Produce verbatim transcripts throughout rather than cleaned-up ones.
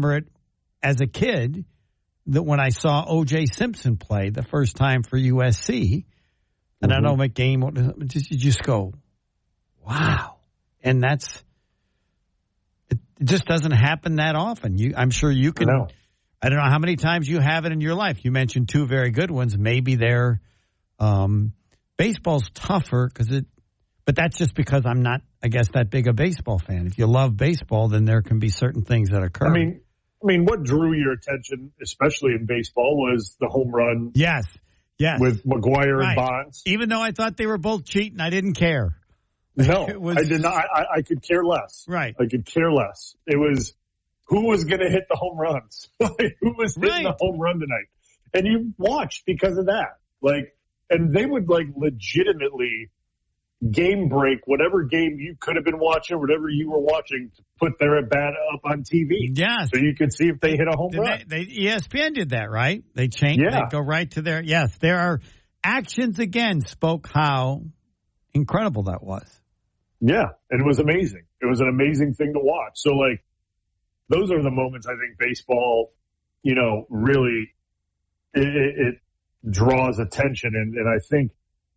remember it as a kid that when I saw O J Simpson play the first time for U S C, and mm-hmm. I know McGame, just, you just go, wow. And that's, it just doesn't happen that often. You, I'm sure you can, no. I don't know how many times you have it in your life. You mentioned two very good ones. Maybe they're, um, baseball's tougher because it, but that's just because I'm not, I guess, that big a baseball fan. If you love baseball, then there can be certain things that occur. I mean, I mean, what drew your attention, especially in baseball, was the home run. Yes, yes. With McGuire right. and Bonds. Even though I thought they were both cheating, I didn't care. No, was, I did not. I, I could care less. Right. I could care less. It was who was going to hit the home runs? Like, who was hitting right. the home run tonight? And you watched because of that. Like, and they would like legitimately game break whatever game you could have been watching, whatever you were watching, to put their at bat up on T V. Yes. So you could see if they hit a home did run. They, they, E S P N did that, right? They changed. Yeah. They go right to their, yes, there are actions again spoke how incredible that was. Yeah. And it was amazing. It was an amazing thing to watch. So like, those are the moments I think baseball, you know, really, it, it, it draws attention. And, and I think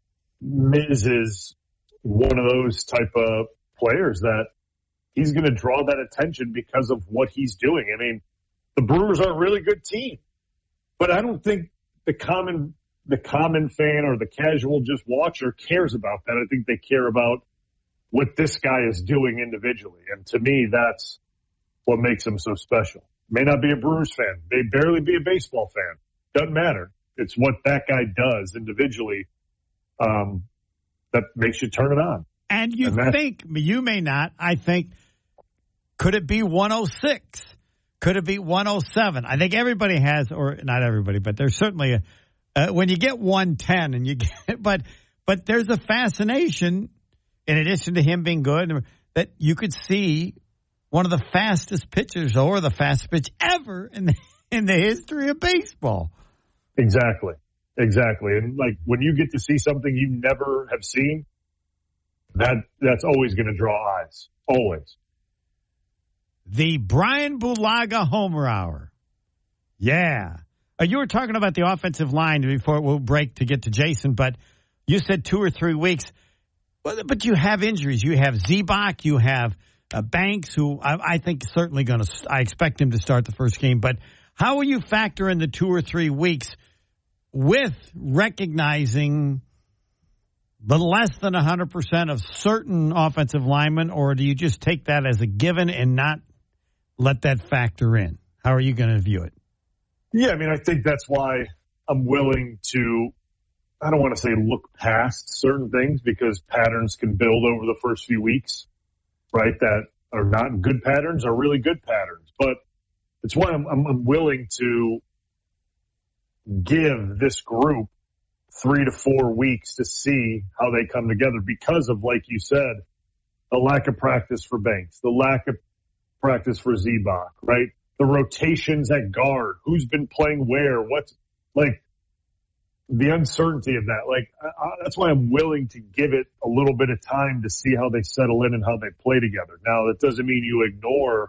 Miz is one of those type of players that he's going to draw that attention because of what he's doing. I mean, the Brewers are a really good team, but I don't think the common, the common fan or the casual just watcher cares about that. I think they care about what this guy is doing individually. And to me, that's what makes him so special. May not be a Brewers fan. May barely be a baseball fan. Doesn't matter. It's what that guy does individually um, that makes you turn it on. And you and think, you may not, I think, could it be one oh six? Could it be one oh seven? I think everybody has, or not everybody, but there's certainly a, uh, when you get one ten and you get, but, but there's a fascination in addition to him being good that you could see one of the fastest pitchers or the fastest pitch ever in the, in the history of baseball. Exactly. Exactly. And like when you get to see something you never have seen, that that's always going to draw eyes. Always. The Brian Bulaga Homer Hour. Yeah. Uh, you were talking about the offensive line before we'll break to get to Jason, but you said two or three weeks. Well, but you have injuries. You have Zebach. You have uh, Banks, who I, I think certainly going to – I expect him to start the first game. But how will you factor in the two or three weeks with recognizing the less than one hundred percent of certain offensive linemen, or do you just take that as a given and not let that factor in? How are you going to view it? Yeah, I mean, I think that's why I'm willing to – I don't want to say look past certain things because patterns can build over the first few weeks, right? That are not good patterns are really good patterns. But it's why I'm, I'm, I'm willing to give this group three to four weeks to see how they come together because of, like you said, the lack of practice for Banks, the lack of practice for Zebach, right? The rotations at guard, who's been playing where, what's like, the uncertainty of that, like I, I, that's why I'm willing to give it a little bit of time to see how they settle in and how they play together. Now, that doesn't mean you ignore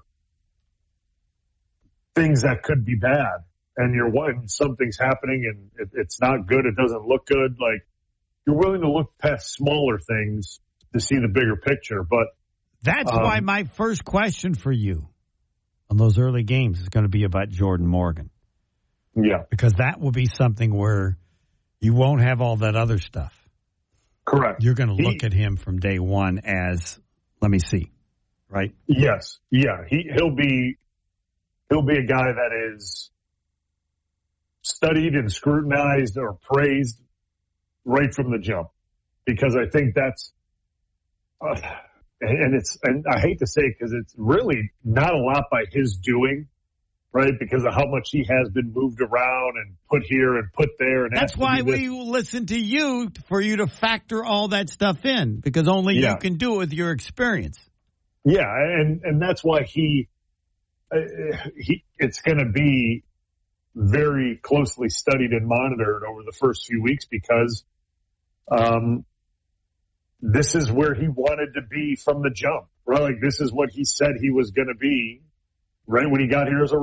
things that could be bad, and you're when something's happening and it, it's not good, it doesn't look good. Like you're willing to look past smaller things to see the bigger picture. But that's um, why my first question for you on those early games is going to be about Jordan Morgan. Yeah, because that will be something where you won't have all that other stuff. Correct. You're going to he, look at him from day one as, let me see, right? Yes. Yeah. He, he'll be, he'll be a guy that is studied and scrutinized or praised right from the jump, because I think that's, uh, and it's, and I hate to say it because it's really not a lot by his doing. Right, because of how much he has been moved around and put here and put there. And that's why we listen to you for you to factor all that stuff in, because only yeah. you can do it with your experience. Yeah, and and that's why he uh, he it's going to be very closely studied and monitored over the first few weeks because um, this is where he wanted to be from the jump. Right, like this is what he said he was going to be. Right when he got here as a